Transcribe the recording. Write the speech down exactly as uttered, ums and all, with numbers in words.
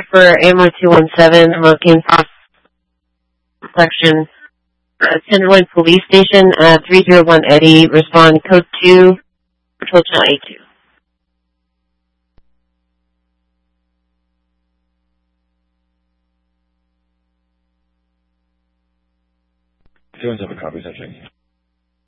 for A M R two one seven, Moncton section, uh, Tenderloin Police Station, uh, three zero one Eddie, respond code two, patrol channel A two. two one seven, copy, subject.